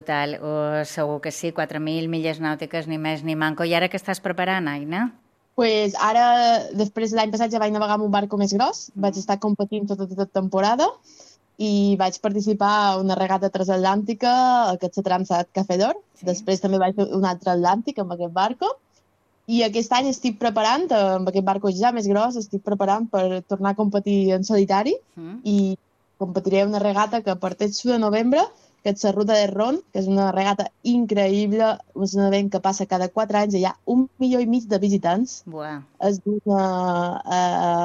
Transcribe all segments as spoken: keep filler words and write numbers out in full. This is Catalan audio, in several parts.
brutal. Uh, segur que sí, quatre mil milles nàutiques, ni més ni manco. I ara què estàs preparant, Aina? Pues ara, després l'any passat ja vaig navegar amb un barco més gros, mm. vaig estar competint tota, tota temporada i vaig participar a una regata transatlàntica, aquest se tram Cafè d'Or. Sí. Després també vaig fer un altre atlàntic amb aquest barco. I aquest any estic preparant, amb aquest barco ja més gros, estic preparant per tornar a competir en solitari mm. i competiré una regata que parteix de novembre, que és la Ruta del Ron, que és una regata increïble, és un event que passa cada quatre anys, hi ha un milió i mig de visitants. Buah. És d'una, a,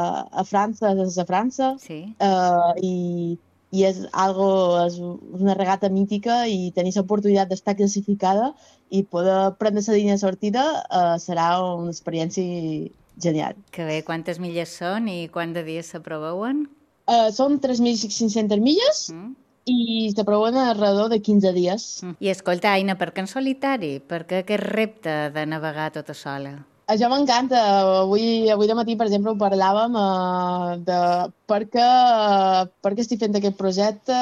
a França, és a França, sí. uh, i, i és, algo, és una regata mítica i tenir l'oportunitat d'estar classificada i poder prendre la línia de sortida uh, serà una experiència genial. Que bé, quantes milles són i quants de dies s'aproveuen? Uh, són tres mil cinc-centes milles mm. i s'aproven alrededor de quinze dies. Mm. I escolta, Aina, per què en solitari? Per què aquest repte de navegar tota sola? Això m'encanta. Avui, avui de matí, per exemple, ho parlàvem uh, de per què, uh, per què estic fent aquest projecte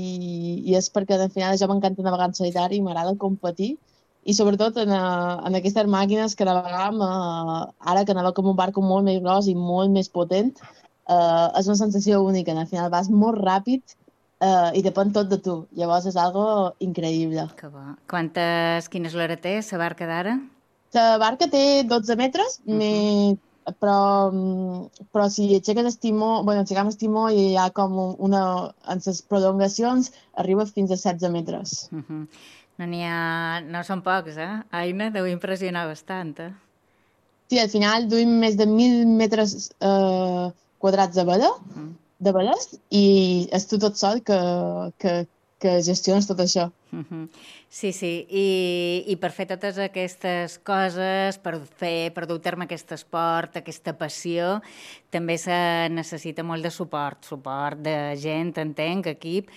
i, i és perquè, al final, això m'encanta navegar en solitari i m'agrada competir. I sobretot en, uh, en aquestes màquines que navegam, uh, ara que navego amb un barco molt més gros i molt més potent, uh, és una sensació única. Al final vas molt ràpid uh, i depèn tot de tu. Llavors és algo increïble. Que bo. Quantes, quina és l'hora té, la barca d'ara? La barca té dotze metres, uh -huh. però, però si aixeques el timó, bueno, aixecam el timó i hi ha com una... En les prolongacions arriba fins a setze metres. Uh -huh. No n'hi ha... No són pocs, eh? Aina, deu impressionar bastant, eh? Sí, al final duim més de mil metres eh, quadrats de vela, uh -huh. de veles, i és tu tot sol que, que, que gestiones tot això. Uh -huh. Sí, sí, I, i per fer totes aquestes coses, per fer, per dur a terme aquest esport, aquesta passió, també se necessita molt de suport, suport de gent, entenc, equip,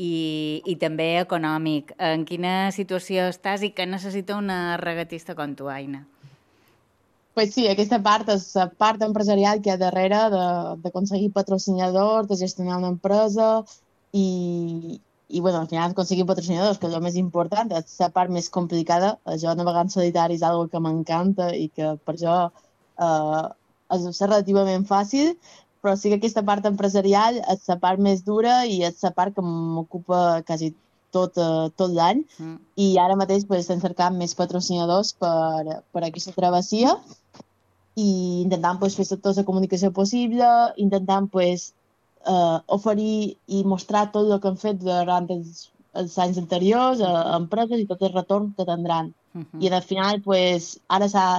i, i també econòmic. En quina situació estàs i què necessita una regatista com tu, Aina? Pues sí, aquesta part és la part empresarial que hi ha darrere d'aconseguir patrocinadors, de gestionar una empresa i... I, bueno, al final aconseguir patrocinadors, que és el més important, és la part més complicada. Jo navegar en solitari és una que m'encanta i que per això eh, és relativament fàcil, però sí que aquesta part empresarial és la part més dura i és la part que m'ocupa quasi tot, uh, tot l'any. Mm. I ara mateix pues, estem cercant més patrocinadors per, per aquesta travessia i intentant pues, fer tota la comunicació possible, intentant pues, Uh, oferir i mostrar tot el que han fet durant els, els anys anteriors a, a empreses i tot el retorn que tindran. Uh -huh. I al final, pues, ara s'ha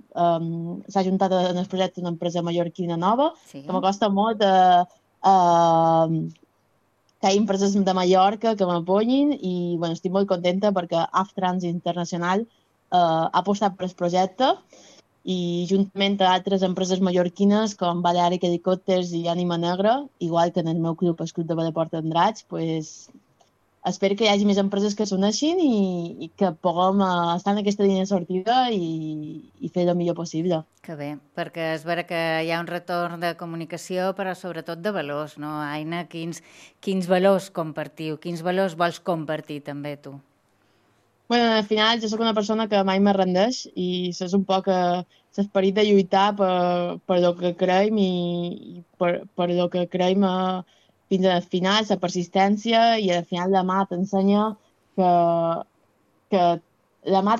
um, juntat en el projecte una empresa mallorquina nova, sí. que m'acosta molt uh, uh, que hi ha empreses de Mallorca que m'apoyin i bueno, estic molt contenta perquè Aftrans Internacional uh, ha apostat per el projecte i juntament a altres empreses mallorquines com Balearic Helicòpters i Ànima Negra, igual que en el meu club, el Club de Badeport Andratx, pues, espero que hi hagi més empreses que s'uneixin i, i que puguem uh, estar en aquesta línia de sortida i, i fer el millor possible. Que bé, perquè és vera que hi ha un retorn de comunicació, però sobretot de valors, no, Aina? Quins, quins valors compartiu? Quins valors vols compartir també tu? Bueno, al final jo sóc una persona que mai me rendeix i és un poc l'esperit de lluitar per, per el que creiem i, i per, per el que creiem a, fins al final, la persistència i al final la mà t'ensenya que, que la mà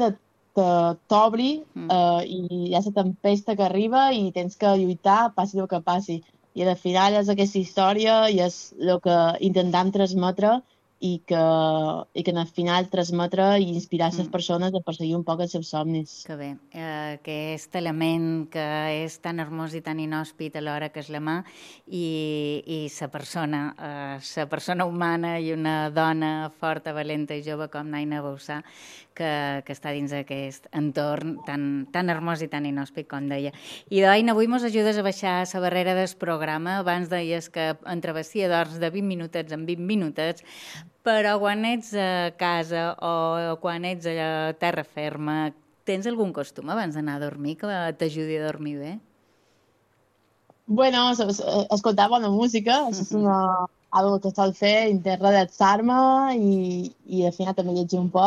t'obri mm. eh, i hi ha la tempesta que arriba i tens que lluitar passi el que passi. I al final és aquesta història i és el que intentem transmetre i que, i que al final transmetre i inspirar les mm. persones a perseguir un poc els seus somnis. Que bé, eh, aquest element que és tan hermós i tan inhòspit alhora que és la mà i, i la persona, eh, la persona humana i una dona forta, valenta i jove com Aina Bauçà que, que està dins d'aquest entorn tan, tan hermós i tan inhòspit com deia. I Aina, avui mos ajudes a baixar la barrera del programa. Abans deies que en travessia d'hores de vint minutets en vint minutets, però quan ets a casa o quan ets a terra ferma, tens algun costum abans d'anar a dormir que t'ajudi a dormir bé? Bueno, escoltar bona música, això és una, algo que sol fer, intentar relaxar-me i, i al final també llegir un poc.